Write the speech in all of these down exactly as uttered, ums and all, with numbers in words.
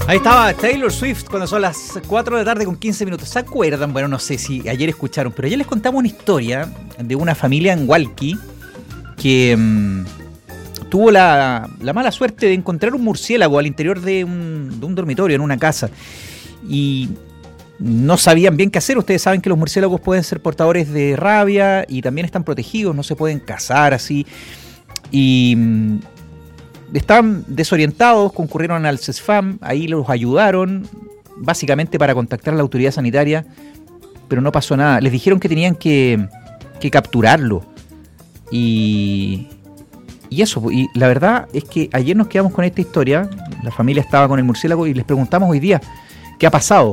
Ahí estaba Taylor Swift cuando son las cuatro de la tarde con quince minutos. ¿Se acuerdan? Bueno, no sé si ayer escucharon, pero ayer les contamos una historia de una familia en Hualqui que mmm, tuvo la, la mala suerte de encontrar un murciélago al interior de un, de un dormitorio, en una casa. Y no sabían bien qué hacer. Ustedes saben que los murciélagos pueden ser portadores de rabia y también están protegidos, no se pueden cazar así. Y mmm, estaban desorientados, concurrieron al CESFAM, ahí los ayudaron, básicamente para contactar a la autoridad sanitaria, pero no pasó nada. Les dijeron que tenían que, que capturarlo. Y, y eso, y la verdad es que ayer nos quedamos con esta historia, la familia estaba con el murciélago y les preguntamos hoy día qué ha pasado.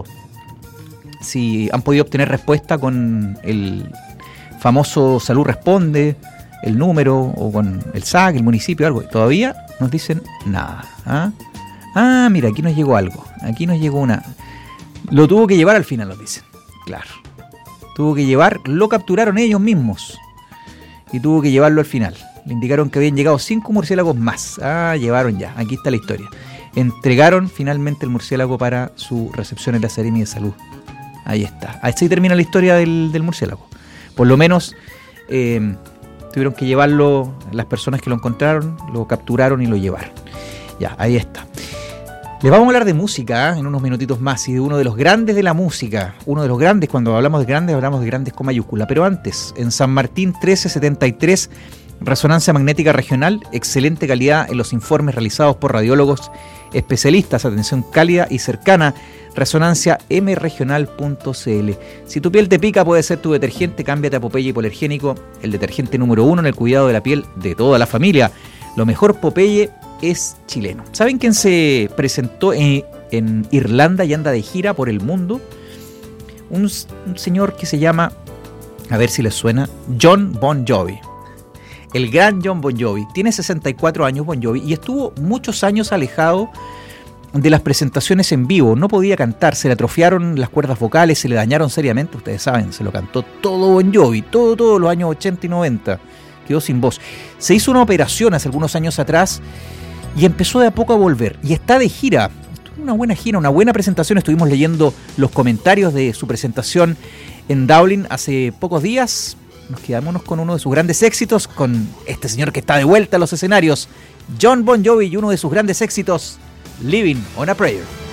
Si han podido obtener respuesta con el famoso Salud Responde, el número, o con el S A C, el municipio, algo. Todavía nos dicen nada. ¿Ah? ah, mira, aquí nos llegó algo. Aquí nos llegó una... Lo tuvo que llevar al final, nos dicen. Claro. Tuvo que llevar, lo capturaron ellos mismos. Y tuvo que llevarlo al final. Le indicaron que habían llegado cinco murciélagos más. Ah, llevaron ya. Aquí está la historia. Entregaron finalmente el murciélago para su recepción en la Seremi de Salud. Ahí está. Así termina la historia del, del murciélago. Por lo menos... Eh, tuvieron que llevarlo, las personas que lo encontraron, lo capturaron y lo llevaron. Ya, ahí está. Les vamos a hablar de música ¿eh? en unos minutitos más y de uno de los grandes de la música. Uno de los grandes, cuando hablamos de grandes, hablamos de grandes con mayúscula. Pero antes, en San Martín trece setenta y tres, resonancia magnética regional, excelente calidad en los informes realizados por radiólogos especialistas, atención cálida y cercana. Resonancia m regional punto c l. Si tu piel te pica, puede ser tu detergente. Cámbiate a Popeye Hipoalergénico, el detergente número uno en el cuidado de la piel de toda la familia. Lo mejor Popeye es chileno. ¿Saben quién se presentó en, en Irlanda y anda de gira por el mundo? Un, un señor que se llama, a ver si les suena, Jon Bon Jovi. El gran Jon Bon Jovi. Tiene sesenta y cuatro años Bon Jovi y estuvo muchos años alejado de las presentaciones en vivo. No podía cantar, se le atrofiaron las cuerdas vocales, se le dañaron seriamente, ustedes saben, se lo cantó todo Bon Jovi, todo, todos los años ochenta y noventa, quedó sin voz. Se hizo una operación hace algunos años atrás y empezó de a poco a volver, y está de gira, una buena gira, una buena presentación. Estuvimos leyendo los comentarios de su presentación en Dublín hace pocos días. Nos quedamos con uno de sus grandes éxitos, con este señor que está de vuelta a los escenarios, Jon Bon Jovi, y uno de sus grandes éxitos, Living on a Prayer.